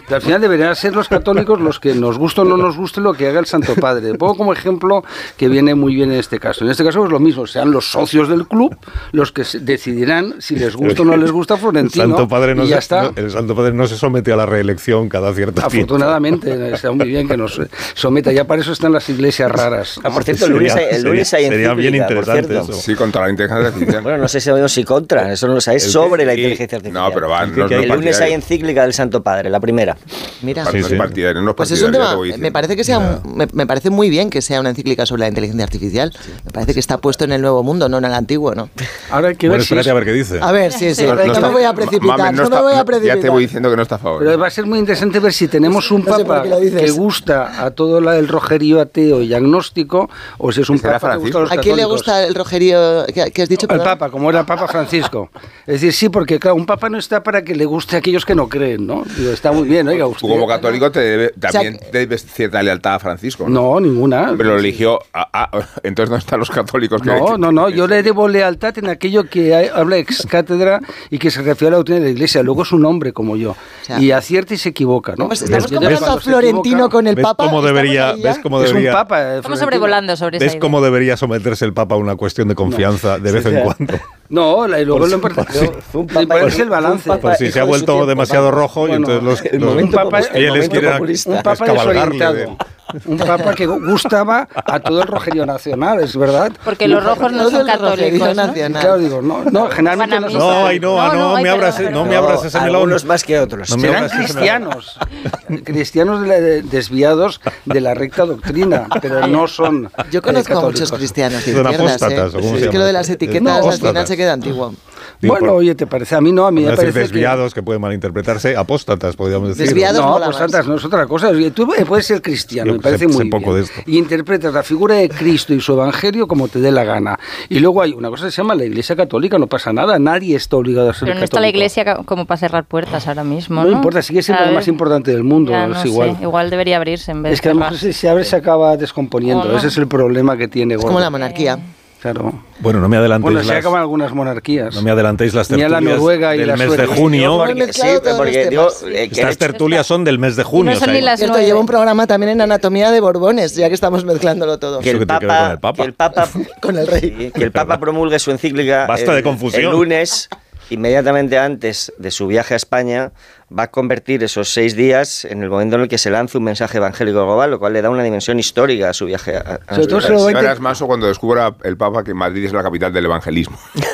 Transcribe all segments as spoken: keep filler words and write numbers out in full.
Al final deberían ser los católicos los que nos guste o no nos guste lo que haga el Santo Padre. Pongo como ejemplo que viene muy bien en este caso. En este caso es lo mismo, sean los socios del club los que decidirán si les gusta o no les gusta Florentino. El Santo Padre no, y ya se, está. no, el Santo Padre no se somete a la reelección cada cierto tiempo. Afortunadamente, está muy bien que nos someta. Ya para eso están las iglesias raras. Ah, por cierto, el lunes, hay, el lunes hay sería bien interesante eso. Sí, contra la inteligencia artificial. Bueno, no sé si si contra, eso no lo sabes, sobre la inteligencia artificial. No, pero van. El, no, el lunes hay encíclica del Santo Padre, la primera. Mira, sí, sí. No pues es un tema, me parece que sea, un, me, me parece muy bien que sea una encíclica sobre la inteligencia artificial. Sí. Me parece que está puesto en el nuevo mundo, no en el antiguo, ¿no? Ahora hay que bueno, ver espérate si a ver qué dice. A ver, sí, sí. No, no, no, no me voy a precipitar, mame, no, no está, me voy a precipitar. Ya te voy diciendo que no está a favor. Pero va a ser muy interesante ver si tenemos un no sé papa que gusta a todo la, el rojerío ateo y agnóstico, o si es un papa que gusta a los ¿A quién le gusta el rojerío que, que has dicho? Al papa, como era el Papa Francisco. Es decir, sí, porque claro, un papa no está para que le guste a aquellos que no creen, ¿no? Digo, está muy bien, oiga, usted. Tú como católico te debe, también o sea, te debes cierta lealtad a Francisco, ¿no? No, ninguna. Pero lo eligió. A, a, entonces, ¿dónde están los católicos? Que, No, que, no, no. que, Yo le debo lealtad en aquello que hay, habla ex cátedra y que se refiere a la doctrina de la Iglesia. Luego es un hombre como yo. O sea, y acierta y se equivoca, ¿no? Pues estamos comparando a Florentino con el ¿ves Papa. Cómo debería, ¿Ves cómo debería? Es un Papa. Estamos sobrevolando sobre ¿Ves cómo debería someterse el Papa a una cuestión de confianza no. de vez sí, en cuando? No, la, y luego lo importante es el balance. Pues si se ha vuelto tiempo, demasiado papa. rojo bueno, y entonces los, los, un papa, los fieles quieren un papa desorientado. Un papa que gustaba a todo el rojerío nacional, es verdad. Porque los rojos no son católicos, ¿no? Claro, digo, no, no, generalmente no son. No, ay, no, no, no, no me abras, no me abras ese melón. Algunos más que otros. No serán cristianos, cristianos de la, de, desviados de la recta doctrina, pero no son. Yo conozco eh, a muchos cristianos de son izquierdas, apóstatas, ¿eh? ¿o cómo Es se que lo de las etiquetas no, al final se queda antiguo. Digo, bueno, por, oye, ¿te parece? A mí no, a mí me parece desviados, que... que pueden malinterpretarse, apóstatas, podríamos decir. Desviados no, mola apóstatas no es otra cosa. Tú puedes ser cristiano, Yo me parece sé, muy sé bien. Poco de esto. Y interpretas la figura de Cristo y su evangelio como te dé la gana. Y luego hay una cosa que se llama la Iglesia Católica, no pasa nada, nadie está obligado a ser Pero no católico. está la Iglesia como para cerrar puertas ahora mismo, ¿no? No importa, sigue siendo lo más importante del mundo, ya, no es igual. Sé, igual debería abrirse en vez es que de a lo mejor si se abre se acaba descomponiendo, oh, no. ese es el problema que tiene. Es como la monarquía. Claro. Bueno, no me adelantéis bueno, las... se acaban algunas monarquías. No me adelantéis las tertulias la Noruega y del la mes Suecia. de junio. Porque, sí, porque digo, eh, Estas tertulias son del mes de junio. No son o sea, ni las cierto, llevo un programa también en anatomía de Borbones, ya que estamos mezclándolo todo. Que el, Papa, con el Papa. Que el Papa... con el rey. Que el Papa promulgue su encíclica Basta el, de confusión. el lunes, inmediatamente antes de su viaje a España, va a convertir esos seis días en el momento en el que se lanza un mensaje evangélico global, lo cual le da una dimensión histórica a su viaje a, a Sobre todo se lo va a inter... Maso cuando descubra el Papa que Madrid es la capital del evangelismo.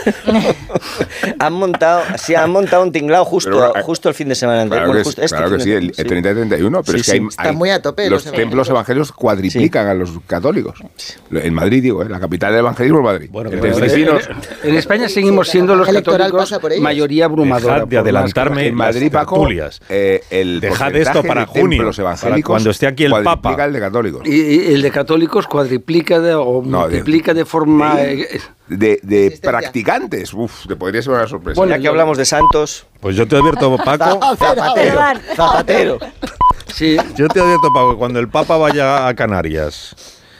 han montado, sí, han montado un tinglao justo, Pero, justo el fin de semana anterior. Claro, Bueno, que, justo este claro que fin sí, de... el, el treinta y treinta y uno, pero sí, es que sí. hay, Está hay muy a tope los los templos evangélicos cuadriplican sí. a los católicos. En Madrid, digo, ¿eh? La capital del evangelismo es Madrid. Bueno, Entre bueno, vecinos, en, en España seguimos siendo los católicos mayoría abrumadora. Dejad de adelantarme en Madrid, Paco, tertulias. Eh, el Dejad esto para junio, para cuando esté aquí el Papa. El de católicos. Y, y el de católicos cuadriplica de, o no, multiplica de, de forma... De, de, de practicantes. Uf, te podría ser una sorpresa. Bueno, ya que hablamos de santos... Pues yo te advierto, Paco... Zapatero, Zapatero. Sí. Yo te advierto, Paco, que cuando el Papa vaya a Canarias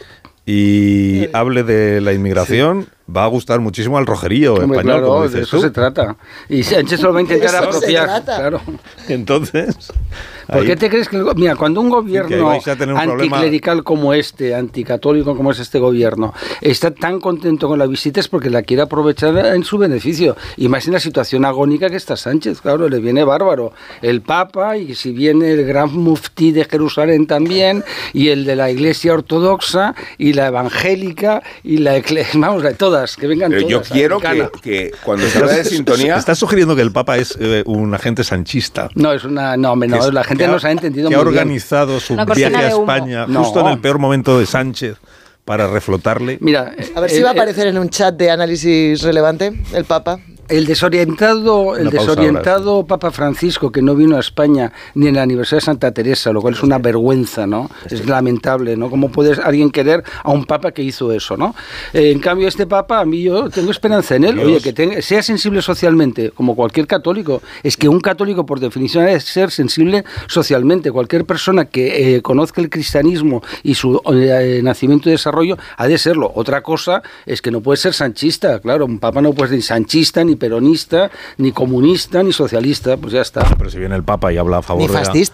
y hable de la inmigración... Sí. Va a gustar muchísimo al rojerío Hombre, español, claro, como dices de eso tú. se trata. Y Sánchez se lo va a intentar apropiar. Claro. Entonces... ¿Por ahí, qué te crees que... El, mira, cuando un gobierno un anticlerical problema. como este, anticatólico como es este gobierno, está tan contento con la visita es porque la quiere aprovechar en su beneficio. Y más en la situación agónica que está Sánchez, claro, le viene bárbaro. El Papa, y si viene el gran muftí de Jerusalén también, y el de la Iglesia Ortodoxa, y la Evangélica, y la... Vamos, de todas, que vengan todas. Yo quiero que, que cuando se habla de sintonía... ¿Estás sugiriendo que el Papa es eh, un agente sanchista? No, es una... No, no, la gente ha, nos ha entendido que muy ha organizado bien. su viaje a España no. justo en el peor momento de Sánchez para reflotarle. Mira, a ver si va a aparecer en un chat de análisis relevante el Papa. El desorientado, el desorientado ahora, sí. Papa Francisco, que no vino a España ni en el aniversario de Santa Teresa, lo cual es una vergüenza, ¿no? Sí. Es lamentable, ¿no? ¿Cómo puede alguien querer a un Papa que hizo eso, ¿no? Eh, en cambio, este Papa, a mí yo tengo esperanza en él. Dios. Oye, que tenga, sea sensible socialmente, como cualquier católico. Es que un católico, por definición, es ser sensible socialmente. Cualquier persona que eh, conozca el cristianismo y su eh, nacimiento y desarrollo, ha de serlo. Otra cosa es que no puede ser sanchista, claro. Un Papa no puede ser ni sanchista, ni peronista, ni comunista, ni socialista, pues ya está. Pero si viene el Papa y habla a favor ni de la,